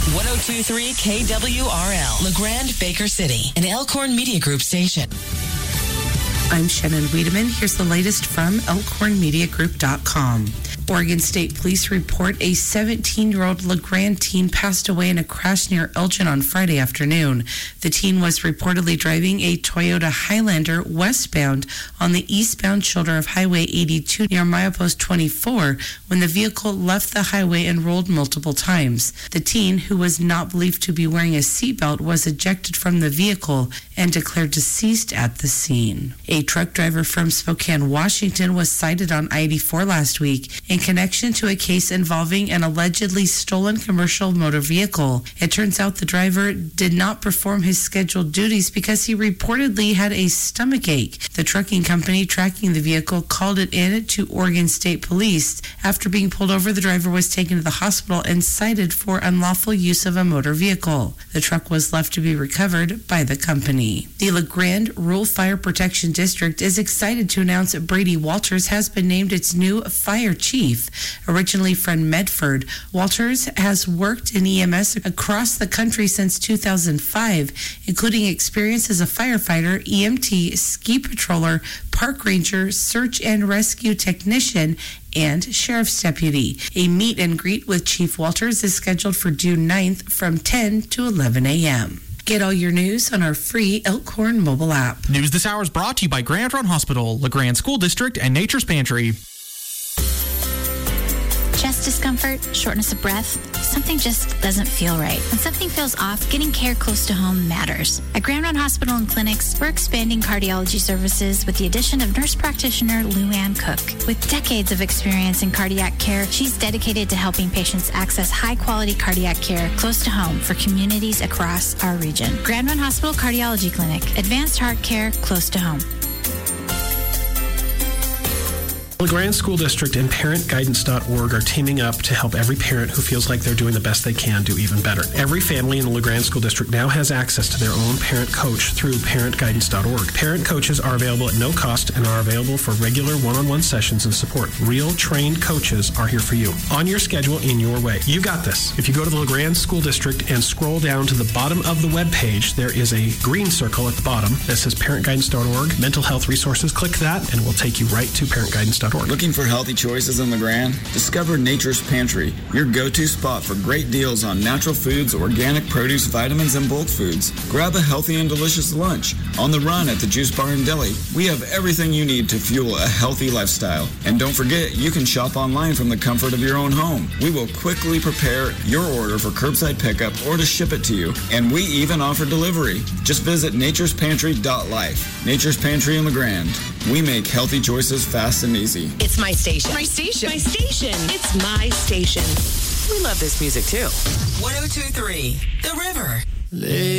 102.3 KWRL, LeGrand, Baker City, an Elkhorn Media Group station. I'm Shannon Wiedemann. Here's the latest from ElkhornMediaGroup.com. Oregon State Police report a 17-year-old LeGrand teen passed away in a crash near Elgin on Friday afternoon. The teen was reportedly driving a Toyota Highlander westbound on the eastbound shoulder of Highway 82 near milepost 24 when the vehicle left the highway and rolled multiple times. The teen, who was not believed to be wearing a seatbelt, was ejected from the vehicle and declared deceased at the scene. A truck driver from Spokane, Washington was cited on I-84 last week in connection to a case involving an allegedly stolen commercial motor vehicle. It turns out the driver did not perform his scheduled duties because he reportedly had a stomach ache. The trucking company tracking the vehicle called it in to Oregon State Police. After being pulled over, the driver was taken to the hospital and cited for unlawful use of a motor vehicle. The truck was left to be recovered by the company. The LeGrand Rural Fire Protection District is excited to announce that Brady Walters has been named its new fire chief. Originally from Medford, Walters has worked in EMS across the country since 2005, including experience as a firefighter, EMT, ski patroller, park ranger, search and rescue technician, and sheriff's deputy. A meet and greet with Chief Walters is scheduled for June 9th from 10 to 11 a.m. Get all your news on our free Elkhorn mobile app. News this hour is brought to you by Grand Run Hospital, LeGrand School District, and Nature's Pantry. Chest discomfort, shortness of breath, something just doesn't feel right. When something feels off, getting care close to home matters. At Grand Run Hospital and Clinics, we're expanding cardiology services with the addition of nurse practitioner Lou Ann Cook. With decades of experience in cardiac care, she's dedicated to helping patients access high-quality cardiac care close to home for communities across our region. Grand Run Hospital Cardiology Clinic, advanced heart care close to home. LeGrand School District and ParentGuidance.org are teaming up to help every parent who feels like they're doing the best they can do even better. Every family in the LeGrand School District now has access to their own parent coach through ParentGuidance.org. Parent coaches are available at no cost and are available for regular one-on-one sessions and support. Real trained coaches are here for you, on your schedule, in your way. You got this. If you go to the LeGrand School District and scroll down to the bottom of the web page, there is a green circle at the bottom that says ParentGuidance.org, mental health resources. Click that and it will take you right to ParentGuidance.org. Looking for healthy choices in LeGrand? Discover Nature's Pantry, your go-to spot for great deals on natural foods, organic produce, vitamins, and bulk foods. Grab a healthy and delicious lunch. On the run at the Juice Bar and Deli, we have everything you need to fuel a healthy lifestyle. And don't forget, you can shop online from the comfort of your own home. We will quickly prepare your order for curbside pickup or to ship it to you. And we even offer delivery. Just visit naturespantry.life. Nature's Pantry in LeGrand. We make healthy choices fast and easy. It's my station. My station. My station. It's my station. We love this music too. 102.3 The River.